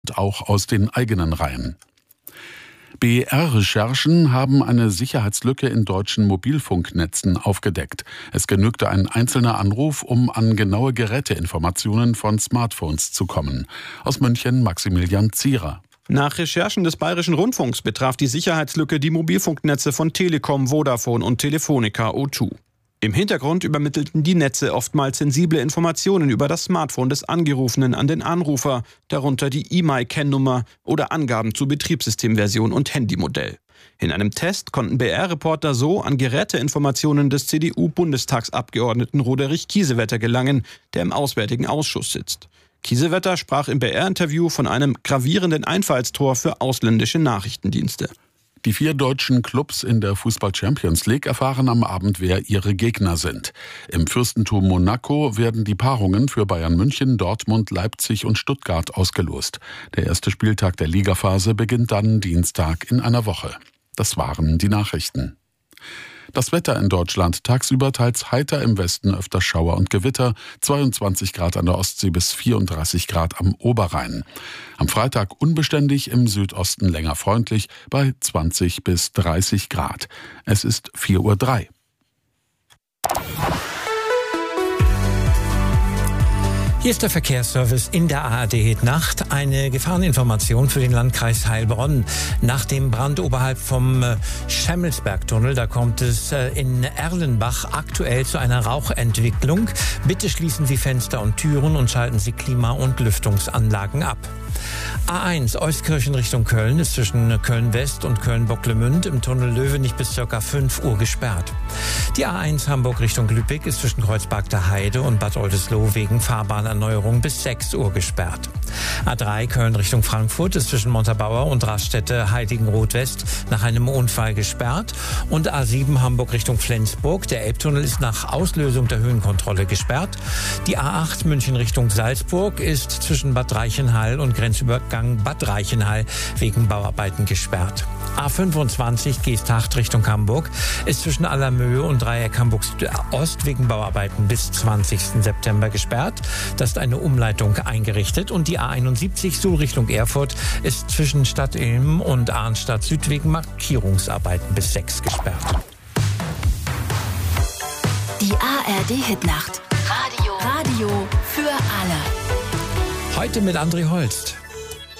auch aus den eigenen Reihen. BR-Recherchen haben eine Sicherheitslücke in deutschen Mobilfunknetzen aufgedeckt. Es genügte ein einzelner Anruf, um an genaue Geräteinformationen von Smartphones zu kommen. Aus München Maximilian Zierer. Nach Recherchen des Bayerischen Rundfunks betraf die Sicherheitslücke die Mobilfunknetze von Telekom, Vodafone und Telefonica O2. Im Hintergrund übermittelten die Netze oftmals sensible Informationen über das Smartphone des Angerufenen an den Anrufer, darunter die E-Mail-Kennnummer oder Angaben zu Betriebssystemversion und Handymodell. In einem Test konnten BR-Reporter so an Geräteinformationen des CDU-Bundestagsabgeordneten Roderich Kiesewetter gelangen, der im Auswärtigen Ausschuss sitzt. Kiesewetter sprach im BR-Interview von einem gravierenden Einfallstor für ausländische Nachrichtendienste. Die 4 deutschen Clubs in der Fußball-Champions League erfahren am Abend, wer ihre Gegner sind. Im Fürstentum Monaco werden die Paarungen für Bayern München, Dortmund, Leipzig und Stuttgart ausgelost. Der erste Spieltag der Ligaphase beginnt dann Dienstag in einer Woche. Das waren die Nachrichten. Das Wetter in Deutschland: tagsüber teils heiter, im Westen öfter Schauer und Gewitter, 22 Grad an der Ostsee bis 34 Grad am Oberrhein. Am Freitag unbeständig, im Südosten länger freundlich bei 20 bis 30 Grad. Es ist 4:03 Uhr. Hier ist der Verkehrsservice in der ARD Nacht. Eine Gefahreninformation für den Landkreis Heilbronn. Nach dem Brand oberhalb vom Schemmelsbergtunnel, da kommt es in Erlenbach aktuell zu einer Rauchentwicklung. Bitte schließen Sie Fenster und Türen und schalten Sie Klima- und Lüftungsanlagen ab. A1 Euskirchen Richtung Köln ist zwischen Köln-West und Köln-Bocklemünd im Tunnel Löwenich bis ca. 5 Uhr gesperrt. Die A1 Hamburg Richtung Lübeck ist zwischen Kreuzberg der Heide und Bad Oldesloe wegen Fahrbahnerneuerung bis 6 Uhr gesperrt. A3 Köln Richtung Frankfurt ist zwischen Montabaur und Raststätte Heiligenroth West nach einem Unfall gesperrt. Und A7 Hamburg Richtung Flensburg. Der Elbtunnel ist nach Auslösung der Höhenkontrolle gesperrt. Die A8 München Richtung Salzburg ist zwischen Bad Reichenhall und Grenzübergang Bad Reichenhall wegen Bauarbeiten gesperrt. A25 Geesthacht Richtung Hamburg ist zwischen Allermöhe und Dreieck Hamburg Ost wegen Bauarbeiten bis 20. September gesperrt. Das ist eine Umleitung eingerichtet. Und die A71 Suhl Richtung Erfurt ist zwischen Stadt Ilm und Arnstadt Süd wegen Markierungsarbeiten bis 6 gesperrt. Die ARD Hitnacht. Radio für alle. Heute mit André Holst.